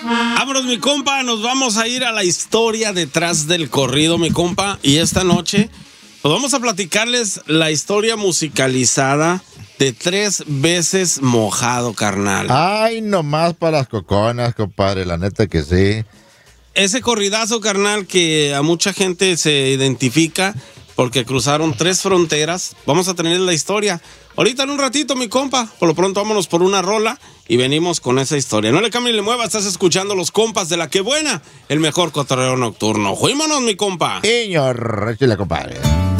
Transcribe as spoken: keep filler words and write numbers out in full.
Vámonos, mi compa, nos vamos a ir a la historia detrás del corrido, mi compa. Y esta noche, pues vamos a platicarles la historia musicalizada de Tres Veces Mojado, carnal. Ay, nomás para las coconas, compadre, la neta que sí. Ese corridazo, carnal, que a mucha gente se identifica porque cruzaron tres fronteras. Vamos a tener la historia ahorita en un ratito, mi compa. Por lo pronto, vámonos por una rola y venimos con esa historia. No le cambie ni le mueva, estás escuchando Los Compas de la Que Buena, el mejor cotorreo nocturno. ¡Fuímonos, mi compa! Señor, échale, compadre.